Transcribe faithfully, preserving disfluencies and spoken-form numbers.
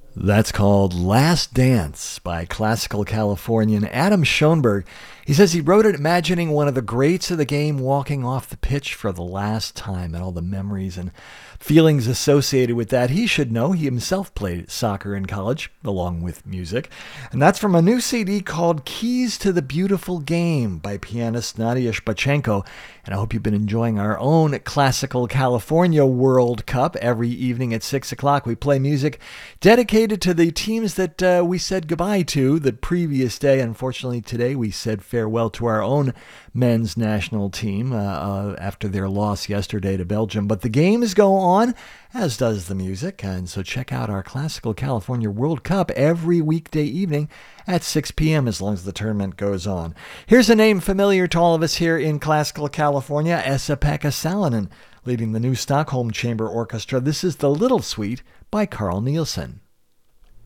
That's called Last Dance by classical Californian Adam Schoenberg. He says he wrote it imagining one of the greats of the game walking off the pitch for the last time and all the memories and feelings associated with that. He should know he himself played soccer in college, along with music. And that's from a new C D called Keys to the Beautiful Game by pianist Nadia Shpachenko. And I hope you've been enjoying our own Classical California World Cup. Every evening at six o'clock, we play music dedicated to the teams that uh, we said goodbye to the previous day. Unfortunately, today we said farewell to our own men's national team uh, uh, after their loss yesterday to Belgium. But the games go on, as does the music. And so check out our Classical California World Cup every weekday evening at six p.m. as long as the tournament goes on. Here's a name familiar to all of us here in Classical California, Esa-Pekka Salonen, leading the new Stockholm Chamber Orchestra. This is The Little Suite by Carl Nielsen.